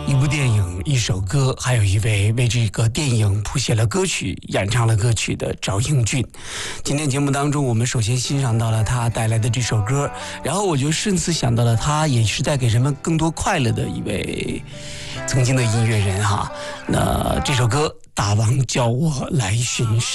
一部电影、一首歌，还有一位为这个电影谱写了歌曲、演唱了歌曲的赵英俊。今天节目当中，我们首先欣赏到了他带来的这首歌，然后我就顺势想到了他也是带给人们更多快乐的一位曾经的音乐人哈。那这首歌《大王叫我来巡视》。